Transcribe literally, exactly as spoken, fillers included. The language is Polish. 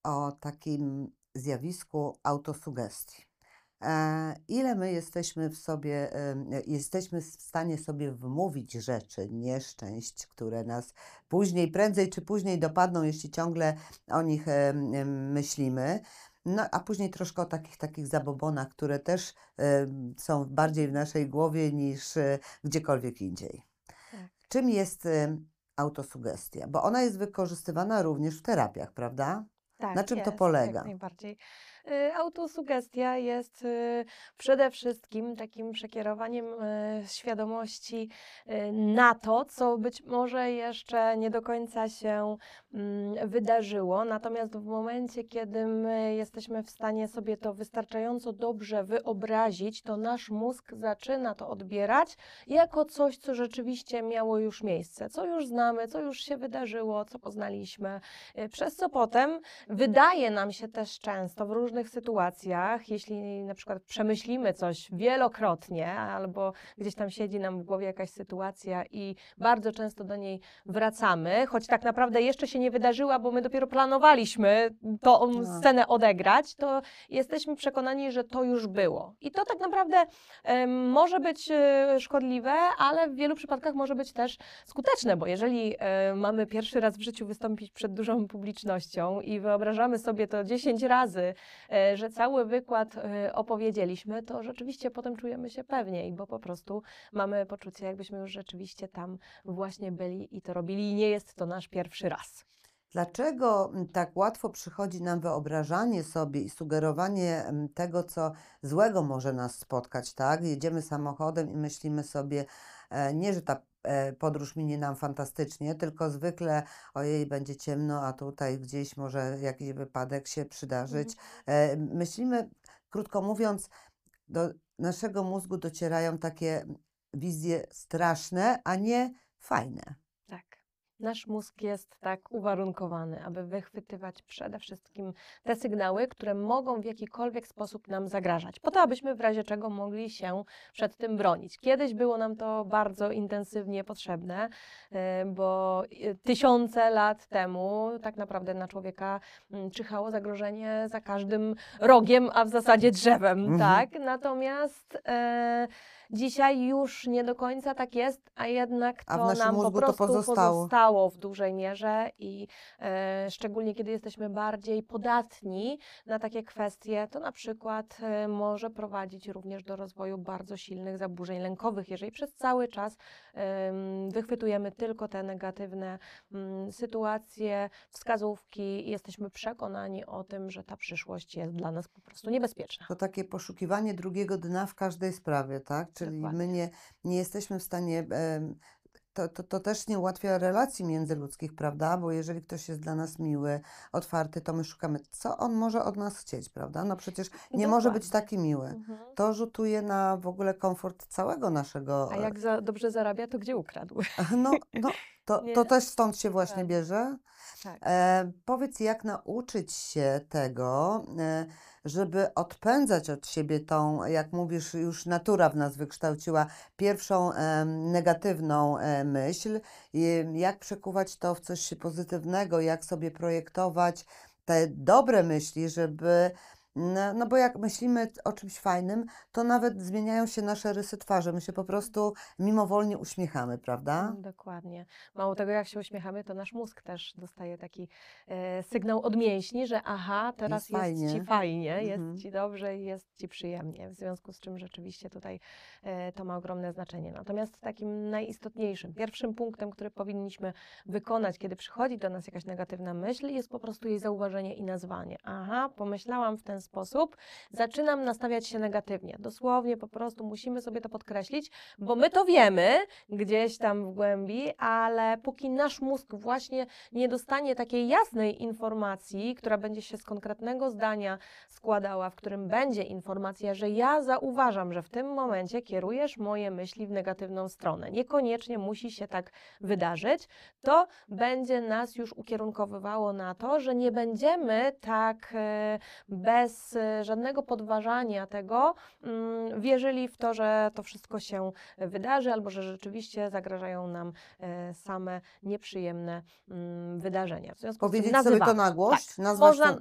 o takim zjawisku autosugestii. E, ile my jesteśmy w sobie, em, jesteśmy w stanie sobie wmówić rzeczy, nieszczęść, które nas później, prędzej czy później dopadną, jeśli ciągle o nich em, em, myślimy. No, a później troszkę o takich, takich zabobonach, które też em, są bardziej w naszej głowie niż e, gdziekolwiek indziej. Tak, Czym jest em, autosugestia? Bo ona jest wykorzystywana również w terapiach, prawda? Na tak czym to jest, jak polega? najbardziej. Y, Autosugestia jest y, przede wszystkim takim przekierowaniem y, świadomości y, na to, co być może jeszcze nie do końca się mm, wydarzyło. Natomiast w momencie, kiedy my jesteśmy w stanie sobie to wystarczająco dobrze wyobrazić, to nasz mózg zaczyna to odbierać jako coś, co rzeczywiście miało już miejsce, co już znamy, co już się wydarzyło, co poznaliśmy, y, przez co potem wydaje nam się też często w różnych sytuacjach, jeśli na przykład przemyślimy coś wielokrotnie, albo gdzieś tam siedzi nam w głowie jakaś sytuacja i bardzo często do niej wracamy, choć tak naprawdę jeszcze się nie wydarzyła, bo my dopiero planowaliśmy tą No. scenę odegrać, to jesteśmy przekonani, że to już było. I to tak naprawdę em, może być e, szkodliwe, ale w wielu przypadkach może być też skuteczne, bo jeżeli e, mamy pierwszy raz w życiu wystąpić przed dużą publicznością i wyobrażamy sobie to dziesięć razy, e, że cały wykład e, opowiedzieliśmy, to rzeczywiście potem czujemy się pewniej, bo po prostu mamy poczucie, jakbyśmy już rzeczywiście tam właśnie byli i to robili i nie jest to nasz pierwszy raz. Dlaczego mm, tak łatwo przychodzi nam wyobrażanie sobie i sugerowanie mm, tego, co złego może nas spotkać, tak? Jedziemy samochodem i myślimy sobie, e, nie, że ta e, podróż minie nam fantastycznie, tylko zwykle, ojej, będzie ciemno, a tutaj gdzieś może jakiś wypadek się przydarzyć. Mhm. E, myślimy, krótko mówiąc, do naszego mózgu docierają takie wizje straszne, a nie fajne. Tak. Nasz mózg jest tak uwarunkowany, aby wychwytywać przede wszystkim te sygnały, które mogą w jakikolwiek sposób nam zagrażać, po to, abyśmy w razie czego mogli się przed tym bronić. Kiedyś było nam to bardzo intensywnie potrzebne, e, bo e, tysiące lat temu tak naprawdę na człowieka mm, czyhało zagrożenie za każdym rogiem, a w zasadzie drzewem, Mhm. tak? Natomiast e, dzisiaj już nie do końca tak jest, a jednak A w to naszym nam po mózgu to prostu pozostało. pozostało w dużej mierze i e, szczególnie kiedy jesteśmy bardziej podatni na takie kwestie, to na przykład e, może prowadzić również do rozwoju bardzo silnych zaburzeń lękowych, jeżeli przez cały czas em, wychwytujemy tylko te negatywne mm, sytuacje, wskazówki i jesteśmy przekonani o tym, że ta przyszłość jest dla nas po prostu niebezpieczna. To takie poszukiwanie drugiego dna w każdej sprawie, tak? Czyli my Dokładnie. nie, nie jesteśmy w stanie. em, To, to, to też nie ułatwia relacji międzyludzkich, prawda? Bo jeżeli ktoś jest dla nas miły, otwarty, to my szukamy, co on może od nas chcieć, prawda? No przecież nie może być Dokładnie. taki miły. Mhm. To rzutuje na w ogóle komfort całego A naszego. jak za dobrze zarabia, to gdzie ukradł? e, No, no to, Nie? to też stąd się właśnie Dokładnie. bierze. Tak. E, powiedz, jak nauczyć się tego, e, żeby odpędzać od siebie tą, jak mówisz, już natura w nas wykształciła pierwszą em, negatywną e, myśl, i jak przekuwać to w coś pozytywnego, jak sobie projektować te dobre myśli, żeby, no, no bo jak myślimy o czymś fajnym, to nawet zmieniają się nasze rysy twarzy, my się po prostu mimowolnie uśmiechamy, prawda? Mm, Dokładnie. Mało tego, jak się uśmiechamy, to nasz mózg też dostaje taki e, sygnał od mięśni, że aha, teraz Jest jest ci fajnie. fajnie, jest Mhm. ci dobrze i jest ci przyjemnie. W związku z czym rzeczywiście tutaj e, to ma ogromne znaczenie. Natomiast takim najistotniejszym, pierwszym punktem, który powinniśmy wykonać, kiedy przychodzi do nas jakaś negatywna myśl, jest po prostu jej zauważenie i nazwanie. Aha, pomyślałam w ten sposób, zaczynam nastawiać się negatywnie. Dosłownie po prostu musimy sobie to podkreślić, bo my to wiemy gdzieś tam w głębi, ale póki nasz mózg właśnie nie dostanie takiej jasnej informacji, która będzie się z konkretnego zdania składała, w którym będzie informacja, że ja zauważam, że w tym momencie kierujesz moje myśli w negatywną stronę. Niekoniecznie musi się tak wydarzyć, to będzie nas już ukierunkowywało na to, że nie będziemy tak e, bez e, żadnego podważania tego mm, wierzyli w to, że to wszystko się wydarzy, albo że rzeczywiście zagrażają nam e, same nieprzyjemne mm, wydarzenia. W związku z czym Powiedzieć sobie to nazywamy. na Tak, głość, nazwać można to